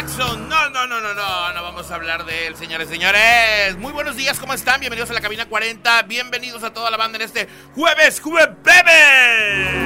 Jackson. No vamos a hablar de él, señores. Muy buenos días, ¿cómo están? Bienvenidos a la cabina 40. Bienvenidos a toda la banda en este jueves.